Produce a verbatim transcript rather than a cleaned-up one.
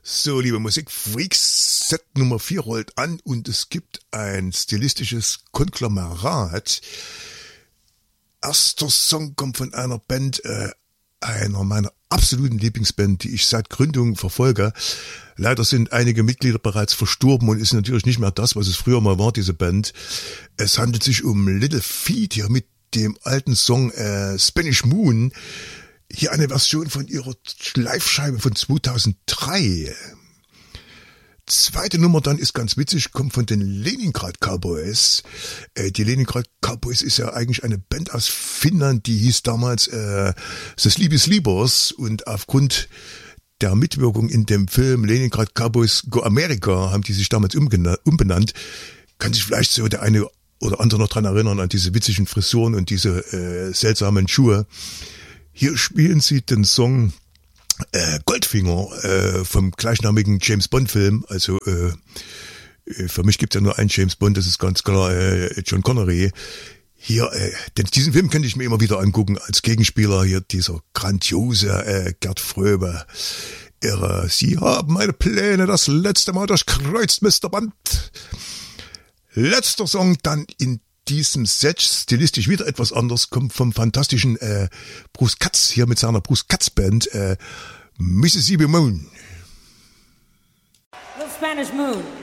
So, liebe Musikfreaks, Set Nummer vier rollt an und es gibt ein stilistisches Konglomerat. Erster Song kommt von einer Band, äh, einer meiner absoluten Lieblingsband, die ich seit Gründung verfolge. Leider sind einige Mitglieder bereits verstorben und ist natürlich nicht mehr das, was es früher mal war, diese Band. Es handelt sich um Little Feat hier mit dem alten Song äh, Spanish Moon. Hier eine Version von ihrer Live-Scheibe von zweitausenddrei. Zweite Nummer dann ist ganz witzig, kommt von den Leningrad Cowboys. Äh, die Leningrad Cowboys ist ja eigentlich eine Band aus Finnland, die hieß damals äh, The Sleepy Sleepers und aufgrund der Mitwirkung in dem Film Leningrad Cowboys Go America haben die sich damals umbenannt. Kann sich vielleicht so der eine oder andere noch dran erinnern an diese witzigen Frisuren und diese äh, seltsamen Schuhe. Hier spielen sie den Song äh, Goldfinger äh, vom gleichnamigen James Bond Film. Also äh, für mich gibt es ja nur einen James Bond, das ist ganz klar äh, John Connery. Hier, äh, denn diesen Film könnte ich mir immer wieder angucken als Gegenspieler hier dieser grandiose äh, Gerd Fröbe. Irre, Sie haben meine Pläne das letzte Mal durchkreuzt, Mister Bond. Letzter Song dann in diesem Set, stilistisch wieder etwas anders, kommt vom fantastischen äh, Bruce Katz, hier mit seiner Bruce Katz Band, äh, Mississippi Moon. Little Spanish Moon.